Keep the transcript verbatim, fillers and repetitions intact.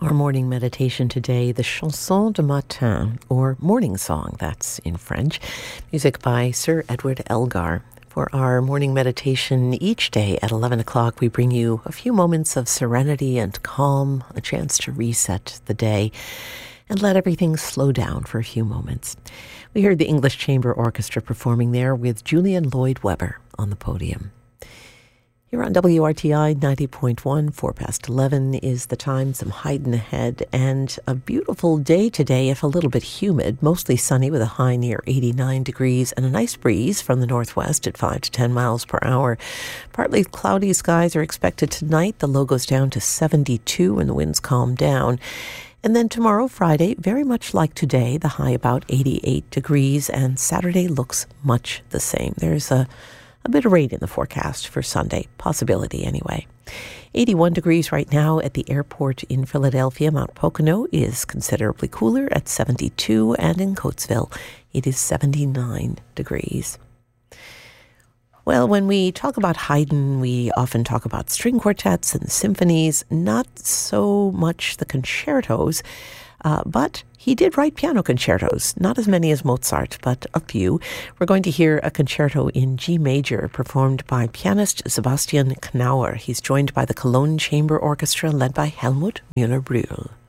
Our morning meditation today, the Chanson de Matin, or Morning Song, that's in French, music by Sir Edward Elgar. For our morning meditation each day at eleven o'clock, we bring you a few moments of serenity and calm, a chance to reset the day and let everything slow down for a few moments. We heard the English Chamber Orchestra performing there with Julian Lloyd Webber on the podium. Here on W R T I ninety point one, four past eleven is the time, some Haydn ahead, and a beautiful day today, if a little bit humid, mostly sunny with a high near eighty-nine degrees and a nice breeze from the northwest at five to ten miles per hour. Partly cloudy skies are expected tonight. The low goes down to seventy-two and the winds calm down. And then tomorrow, Friday, very much like today, the high about eighty-eight degrees, and Saturday looks much the same. There's a A bit of rain in the forecast for Sunday, possibility anyway. eighty-one degrees right now at the airport in Philadelphia. Mount Pocono is considerably cooler at seventy-two, and in Coatesville it is seventy-nine degrees. Well, when we talk about Haydn, we often talk about string quartets and symphonies, not so much the concertos. Uh, but he did write piano concertos, not as many as Mozart, but a few. We're going to hear a concerto in G major performed by pianist Sebastian Knauer. He's joined by the Cologne Chamber Orchestra led by Helmut Müller-Brühl.